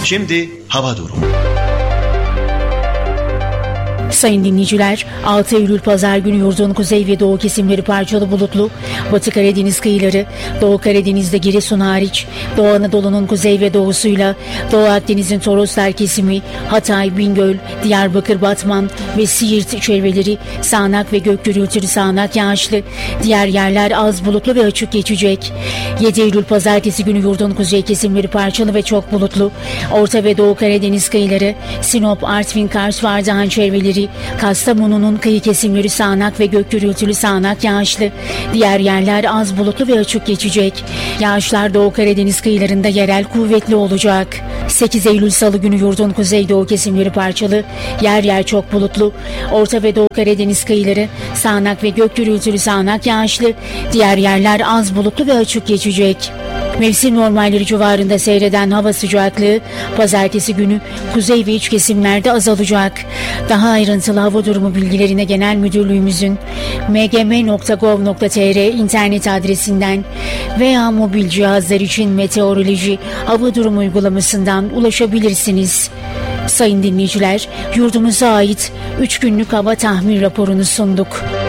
Şimdi hava durumu. Sayın dinleyiciler, 6 Eylül Pazar günü yurdun kuzey ve doğu kesimleri parçalı bulutlu, Batı Karadeniz kıyıları, Doğu Karadeniz'de Giresun hariç, Doğu Anadolu'nun kuzey ve doğusuyla, Doğu Akdeniz'in Toroslar kesimi, Hatay, Bingöl, Diyarbakır, Batman ve Siirt çevreleri sağanak ve gök gürültülü sağanak yağışlı, diğer yerler az bulutlu ve açık geçecek. 7 Eylül Pazartesi günü yurdun kuzey kesimleri parçalı ve çok bulutlu, Orta ve Doğu Karadeniz kıyıları, Sinop, Artvin, Kars ve Ardahan çevreleri, Kastamonu'nun kıyı kesimleri sağanak ve gök gürültülü sağanak yağışlı, diğer yerler az bulutlu ve açık geçecek. Yağışlar Doğu Karadeniz kıyılarında yerel kuvvetli olacak. 8 Eylül Salı günü yurdun kuzeydoğu kesimleri parçalı, yer yer çok bulutlu, Orta ve Doğu Karadeniz kıyıları sağanak ve gök gürültülü sağanak yağışlı, diğer yerler az bulutlu ve açık geçecek. Mevsim normalleri civarında seyreden hava sıcaklığı pazartesi günü kuzey ve iç kesimlerde azalacak. Daha ayrıntılı hava durumu bilgilerine Genel Müdürlüğümüzün mgm.gov.tr internet adresinden veya mobil cihazlar için meteoroloji hava durumu uygulamasından ulaşabilirsiniz. Sayın dinleyiciler, yurdumuza ait 3 günlük hava tahmin raporunu sunduk.